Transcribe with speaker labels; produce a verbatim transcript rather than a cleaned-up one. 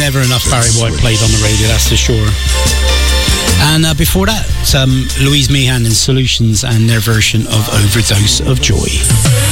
Speaker 1: never enough Barry White played on the radio, that's for sure. And uh, before that, um, Louise Meehan in Solutions and their version of Overdose of Joy.